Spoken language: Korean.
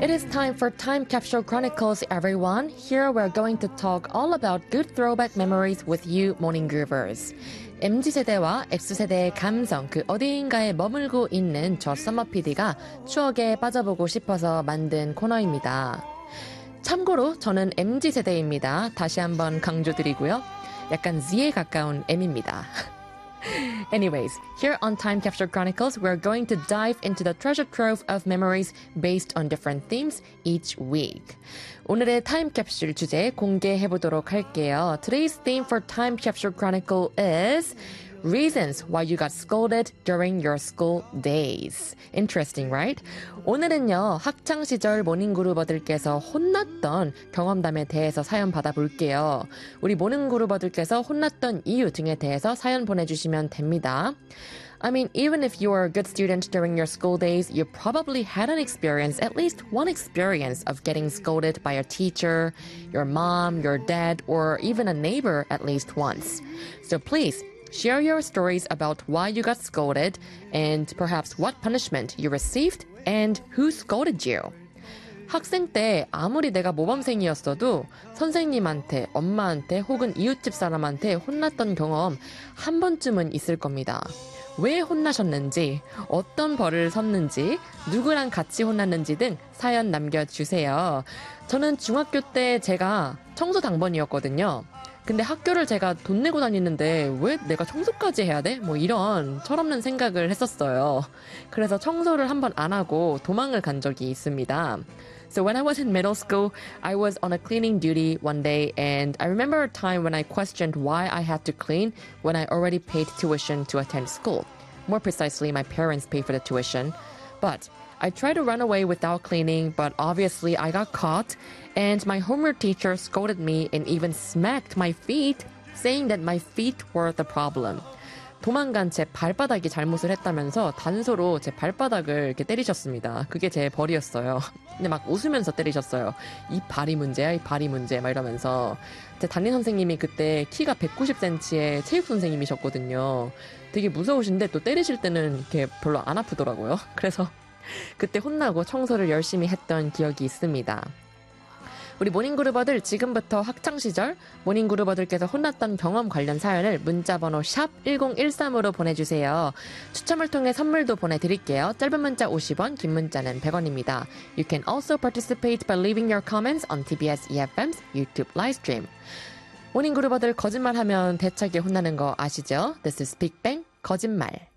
It is time for Time Capsule Chronicles, everyone. Here we're going to talk all about good throwback memories with you, Morning Groovers. MZ세대와 X세대의 감성 그 어디인가에 머물고 있는 저 썸머 PD가 추억에 빠져보고 싶어서 만든 코너입니다. 참고로 저는 MZ세대입니다. 다시 한번 강조드리고요. 약간 Z에 가까운 M입니다. Anyways, here on Time Capsule Chronicles, we're going to dive into the treasure trove of memories based on different themes each week. 오늘의 Time Capsule 주제 공개해보도록 할게요. Today's theme for Time Capsule Chronicle is Reasons why you got scolded during your school days. Interesting, right? 오늘은요, 학창시절 모닝그루버들께서 혼났던 경험담에 대해서 사연 받아볼게요. 우리 모닝그루버들께서 혼났던 이유 등에 대해서 사연 보내주시면 됩니다. I mean, even if you were a good student during your school days, you probably had an experience, at least one experience of getting scolded by a teacher, your mom, your dad, or even a neighbor at least once. So please, share your stories about why you got scolded and perhaps what punishment you received and who scolded you. 학생 때 아무리 내가 모범생이었어도 선생님한테, 엄마한테 혹은 이웃집 사람한테 혼났던 경험 한 번쯤은 있을 겁니다. 왜 혼나셨는지, 어떤 벌을 섰는지, 누구랑 같이 혼났는지 등 사연 남겨주세요. 저는 중학교 때 제가 청소당번이었거든요. 근데 학교를 제가 돈 내고 다니는데 왜 내가 청소까지 해야 돼? 뭐 이런 철없는 생각을 했었어요. 그래서 청소를 한 번 안 하고 도망을 간 적이 있습니다. So when I was in middle school, I was on a cleaning duty one day and I remember a time when I questioned why I had to clean when I already paid tuition to attend school. More precisely, my parents paid for the tuition. But I tried to run away without cleaning, but obviously I got caught, and my homework teacher scolded me and even smacked my feet, saying that my feet were the problem. 도망간 제 발바닥이 잘못을 했다면서 단소로 제 발바닥을 이렇게 때리셨습니다. 그게 제 벌이었어요. 근데 막 웃으면서 때리셨어요. 이 발이 문제야, 이 발이 문제, 막 이러면서. 제 담임 선생님이 그때 키가 190cm의 체육 선생님이셨거든요. 되게 무서우신데 또 때리실 때는 이렇게 별로 안 아프더라고요. 그래서 그때 혼나고 청소를 열심히 했던 기억이 있습니다. 우리 모닝그루버들 지금부터 학창시절 모닝그루버들께서 혼났던 경험 관련 사연을 문자번호 샵 1013으로 보내주세요. 추첨을 통해 선물도 보내드릴게요. 짧은 문자 50원, 긴 문자는 100원입니다. You can also participate by leaving your comments on TBS EFM's YouTube livestream. 모닝그루버들 거짓말하면 대차게 혼나는 거 아시죠? This is 빅뱅 거짓말.